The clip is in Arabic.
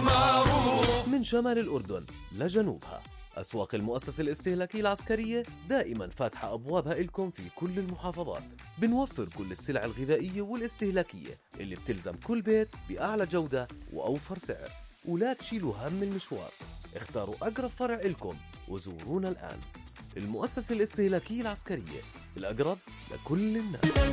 معروف. من شمال الأردن لجنوبها، أسواق المؤسسة الاستهلاكية العسكرية دائما فاتحة أبوابها إلكم في كل المحافظات. بنوفر كل السلع الغذائية والاستهلاكية اللي بتلزم كل بيت بأعلى جودة وأوفر سعر، ولا تشيلوا هم المشوار. اختاروا أقرب فرع إلكم وزورونا الآن. المؤسسة الاستهلاكية العسكرية، الأقرب لكل الناس.